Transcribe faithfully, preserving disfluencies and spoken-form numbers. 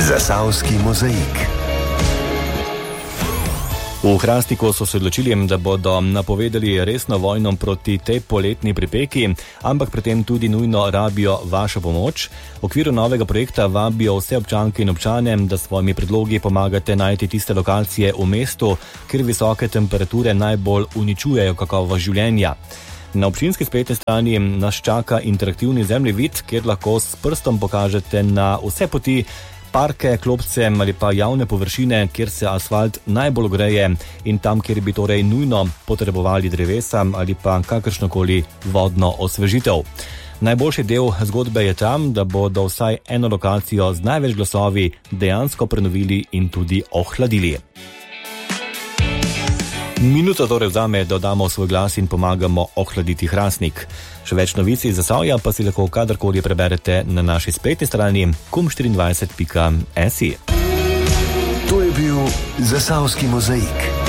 Zasavski mozaik. V Hrastniku so se odločili, da bodo napovedali resno vojno proti tej poletni pripeki, ampak pri tem tudi nujno rabijo vašo pomoč. V okviru novega projekta vabijo vse občanke in občane, da s svojimi predlogi pomagate najti tiste lokacije v mestu, kjer visoke temperature najbolj uničujejo kakovost življenja. Na občinski spletni strani nas čaka interaktivni zemljevid, kjer lahko s prstom pokažete na vse poti, parke, klopce ali pa javne površine, kjer se asfalt najbolj ogreje in tam, kjer bi torej nujno potrebovali drevesa ali pa kakršnokoli vodno osvežitev. Najboljši del zgodbe je tam, da bodo vsaj eno lokacijo z največ glasovi dejansko prenovili in tudi ohladili. Minuto torej vzame, da damo svoj glas in pomagamo ohladiti Hrastnik. Še več novic iz Zasavja pa si lahko kadarkoli preberete na naši spletni strani kum štiriindvajset pika si. To je bil Zasavski mozaik.